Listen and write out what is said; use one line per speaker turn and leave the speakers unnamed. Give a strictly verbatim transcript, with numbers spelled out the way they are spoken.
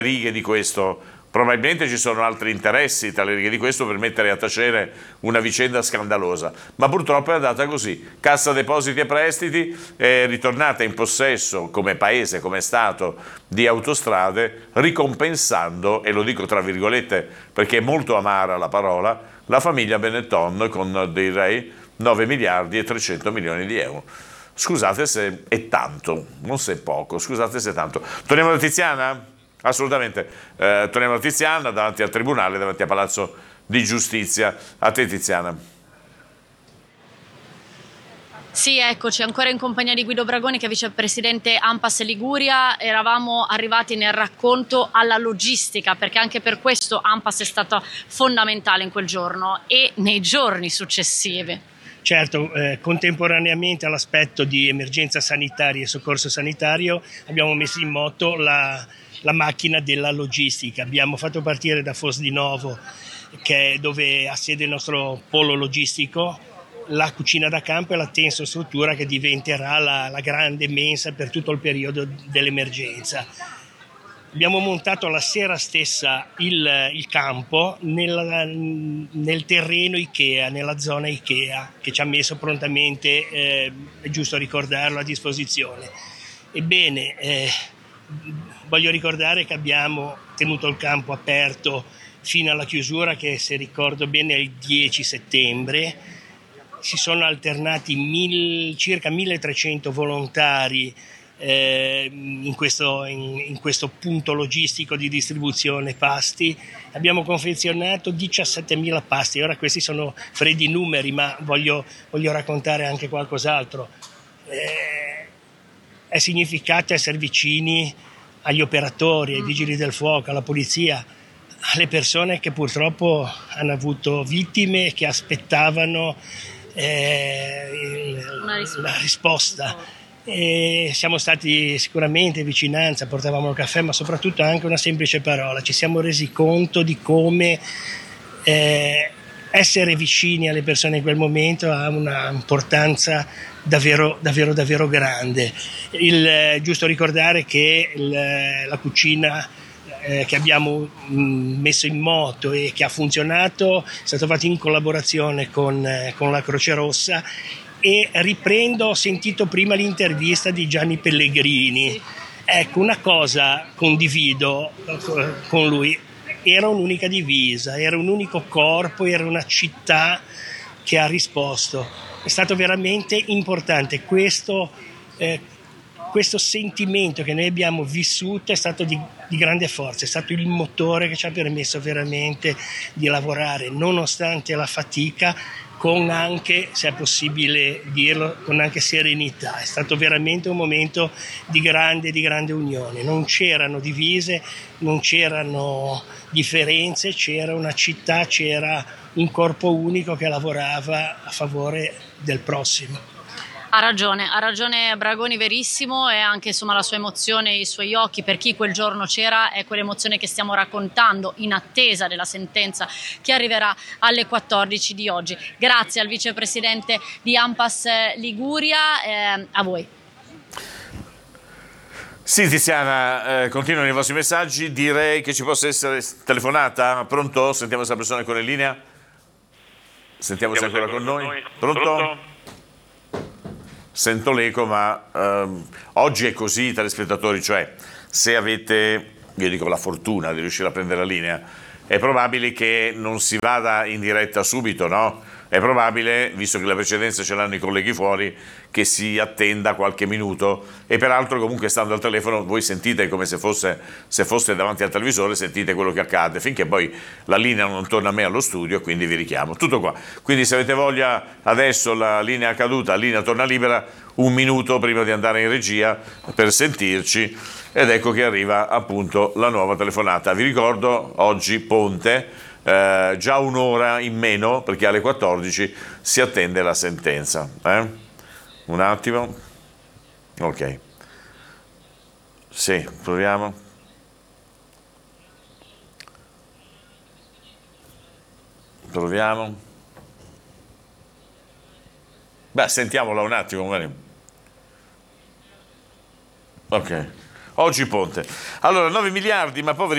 righe di questo. Probabilmente ci sono altri interessi tra le righe di questo per mettere a tacere una vicenda scandalosa, ma purtroppo è andata così. Cassa Depositi e Prestiti è ritornata in possesso come paese, come Stato, di Autostrade, ricompensando, e lo dico tra virgolette perché è molto amara la parola, la famiglia Benetton con, direi, nove miliardi e trecento milioni di euro. Scusate se è tanto, non se è poco, scusate se è tanto. Torniamo da Tiziana? Assolutamente, eh, torniamo a Tiziana, davanti al Tribunale, davanti a Palazzo di Giustizia. A te Tiziana.
Sì, eccoci, ancora in compagnia di Guido Bragoni, che è vicepresidente ANPAS Liguria. Eravamo arrivati nel racconto alla logistica, perché anche per questo ANPAS è stata fondamentale in quel giorno e nei giorni successivi.
Certo, eh, contemporaneamente all'aspetto di emergenza sanitaria e soccorso sanitario abbiamo messo in moto la, la macchina della logistica. Abbiamo fatto partire da Fosdinovo, che è dove ha sede il nostro polo logistico, la cucina da campo e la tensostruttura che diventerà la, la grande mensa per tutto il periodo dell'emergenza. Abbiamo montato la sera stessa il, il campo nel, nel terreno Ikea, nella zona Ikea, che ci ha messo prontamente, eh, è giusto ricordarlo, a disposizione. Ebbene, eh, voglio ricordare che abbiamo tenuto il campo aperto fino alla chiusura, che se ricordo bene è il dieci settembre. Si sono alternati mil, circa milletrecento volontari In questo, in, in questo punto logistico di distribuzione pasti. Abbiamo confezionato diciassettemila pasti. Ora questi sono freddi numeri, ma voglio, voglio raccontare anche qualcos'altro. Eh, è significato essere vicini agli operatori, ai vigili del fuoco, alla polizia, alle persone che purtroppo hanno avuto vittime, che aspettavano eh, la risposta. E siamo stati sicuramente vicinanza, portavamo il caffè, ma soprattutto anche una semplice parola. Ci siamo resi conto di come eh, essere vicini alle persone in quel momento ha una importanza davvero davvero davvero grande. Il, eh, giusto ricordare che il, la cucina eh, che abbiamo mh, messo in moto e che ha funzionato è stato fatto in collaborazione con, eh, con la Croce Rossa. E riprendo, ho sentito prima l'intervista di Gianni Pellegrini. Ecco, una cosa condivido con lui: era un'unica divisa, era un unico corpo, era una città che ha risposto. È stato veramente importante questo, eh, questo sentimento che noi abbiamo vissuto, è stato di, di grande forza, è stato il motore che ci ha permesso veramente di lavorare nonostante la fatica, con anche, se è possibile dirlo, con anche serenità. È stato veramente un momento di grande, di grande unione. Non c'erano divise, non c'erano differenze, c'era una città, c'era un corpo unico che lavorava a favore del prossimo.
Ha ragione, ha ragione Bragoni, verissimo, e anche insomma la sua emozione, i suoi occhi, per chi quel giorno c'era, è quell'emozione che stiamo raccontando in attesa della sentenza che arriverà alle quattordici di oggi. Grazie al vicepresidente di ANPAS Liguria, eh, a voi.
Sì Tiziana, eh, continuano i vostri messaggi, direi che ci possa essere telefonata. Pronto? Sentiamo se la persona è ancora in linea. Sentiamo se è ancora con noi. Pronto? Pronto? Sento l'eco, ma ehm, oggi è così, telespettatori, cioè se avete, io dico, la fortuna di riuscire a prendere la linea, è probabile che non si vada in diretta subito, no? È probabile, visto che la precedenza ce l'hanno i colleghi fuori, che si attenda qualche minuto, e peraltro comunque stando al telefono voi sentite come se fosse, se foste davanti al televisore, sentite quello che accade, finché poi la linea non torna a me allo studio, e quindi vi richiamo. Tutto qua. Quindi se avete voglia, adesso la linea è caduta, la linea torna libera, un minuto prima di andare in regia per sentirci, ed ecco che arriva appunto la nuova telefonata. Vi ricordo, oggi ponte, Eh, già un'ora in meno, perché alle quattordici si attende la sentenza. Eh? Un attimo. Ok. Sì, proviamo. Proviamo. Beh, sentiamola un attimo. Magari. Ok. Oggi ponte. Allora, nove miliardi, ma poveri